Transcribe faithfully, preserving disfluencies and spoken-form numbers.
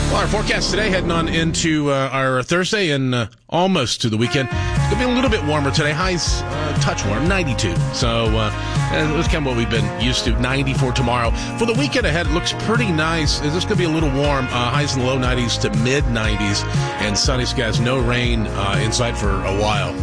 Well, our forecast today heading on into uh, our Thursday and uh, almost to the weekend. It's going to be a little bit warmer today. Highs uh, touch warm, ninety-two. So uh, that's kind of what we've been used to. ninety for tomorrow. For the weekend ahead, it looks pretty nice. It's just going to be a little warm. Uh, highs in the low nineties to mid nineties. And sunny skies, no rain uh, in sight for a while.